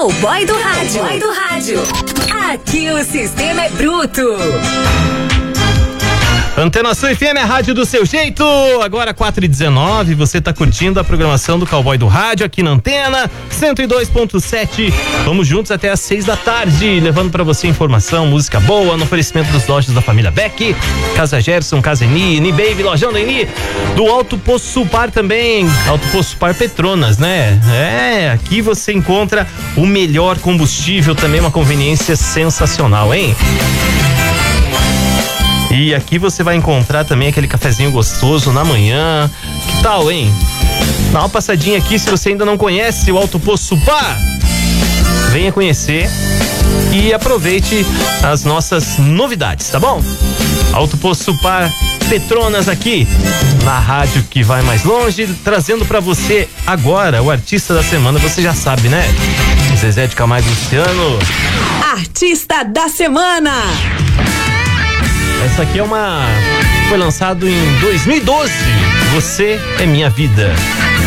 Cowboy do Rádio. Cowboy do Rádio. Aqui o sistema é bruto. Antena Sul FM, a rádio do seu jeito. Agora 4h19, você tá curtindo a programação do Cowboy do Rádio aqui na Antena 102.7. Vamos juntos até às 6 da tarde, levando pra você informação, música boa, no oferecimento dos lojas da família Beck, Casa Gerson, Casa Eni, Eni Baby, Lojão da Eni, do Alto Poço Supar também, Alto Poço Supar Petronas, né? Aqui você encontra o melhor combustível, também uma conveniência sensacional, hein? E aqui você vai encontrar também aquele cafezinho gostoso na manhã. Que tal, hein? Dá uma passadinha aqui se você ainda não conhece o Alto Poço Supar. Venha conhecer e aproveite as nossas novidades, tá bom? Alto Poço Supar Petronas aqui na rádio que vai mais longe, trazendo pra você agora o artista da semana, você já sabe, né? Zezé de Camargo e Luciano. Artista da semana. Essa aqui foi lançado em 2012. Você é minha vida.